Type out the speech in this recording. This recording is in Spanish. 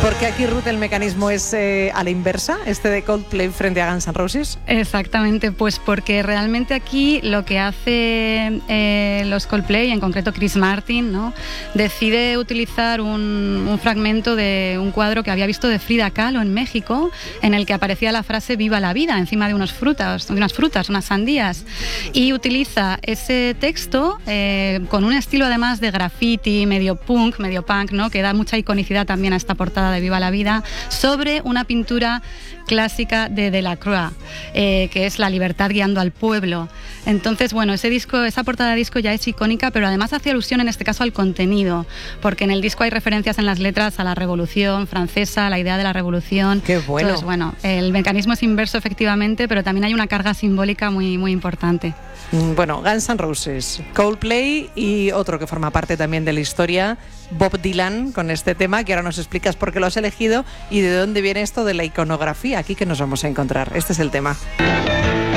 Porque aquí, Ruth, el mecanismo es a la inversa, de Coldplay frente a Guns N' Roses. Exactamente, pues porque realmente aquí lo que hace los Coldplay, en concreto Chris Martin, ¿no?, decide utilizar un fragmento de un cuadro que había visto de Frida Kahlo en México, en el que aparecía la frase "Viva la vida" encima de unas frutas, unas sandías, y utiliza ese texto con un estilo además de graffiti, medio punk, ¿no?, que da mucha iconicidad también a esta portada de Viva la Vida, sobre una pintura clásica de Delacroix, que es La libertad guiando al pueblo. Entonces, bueno, esa portada de disco ya es icónica, pero además hace alusión en este caso al contenido, porque en el disco hay referencias en las letras a la Revolución Francesa, a la idea de la Revolución. ¡Qué bueno! Entonces, bueno, el mecanismo es inverso efectivamente, pero también hay una carga simbólica muy, muy importante. Bueno, Guns N' Roses, Coldplay y otro que forma parte también de la historia, Bob Dylan, con este tema, que ahora nos explicas por qué lo has elegido y de dónde viene esto de la iconografía aquí que nos vamos a encontrar. Este es el tema.